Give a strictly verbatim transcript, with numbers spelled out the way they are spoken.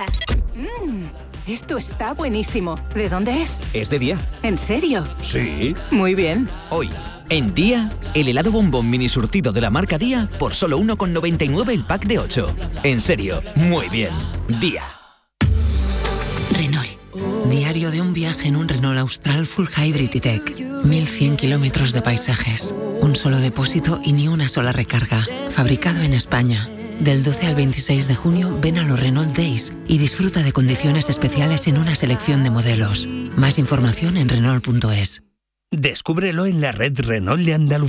cerveza. Mmm, esto está buenísimo. ¿De dónde es? Es de Día. ¿En serio? Sí. Muy bien. Hoy, en Día, el helado bombón mini surtido de la marca Día por solo uno con noventa y nueve el pack de ocho. En serio, muy bien. Día. Renault. Diario de un viaje en un Renault Austral Full Hybrid E-Tech. mil cien kilómetros de paisajes. Un solo depósito y ni una sola recarga. Fabricado en España. Del doce al veintiséis de junio, ven a los Renault Days y disfruta de condiciones especiales en una selección de modelos. Más información en Renault punto es. Descúbrelo en la red Renault de Andalucía.